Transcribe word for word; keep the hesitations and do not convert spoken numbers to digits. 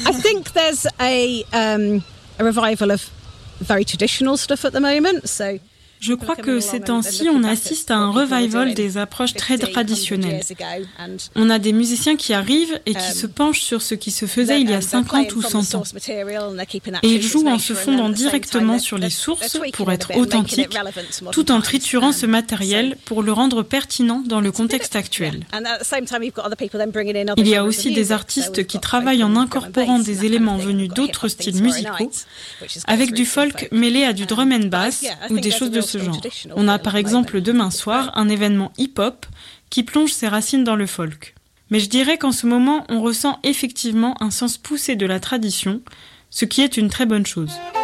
I think there's a um, a revival of very traditional stuff at the moment. So Je crois que ces temps-ci, on assiste à un revival des approches très traditionnelles. On a des musiciens qui arrivent et qui se penchent sur ce qui se faisait il y a cinquante ou cent ans. Et ils jouent en se fondant directement sur les sources pour être authentiques, tout en triturant ce matériel pour le rendre pertinent dans le contexte actuel. Il y a aussi des artistes qui travaillent en incorporant des éléments venus d'autres styles musicaux, avec du folk mêlé à du drum and bass ou des choses de ce genre. On a par exemple demain soir un événement hip-hop qui plonge ses racines dans le folk. Mais je dirais qu'en ce moment, on ressent effectivement un sens poussé de la tradition, ce qui est une très bonne chose.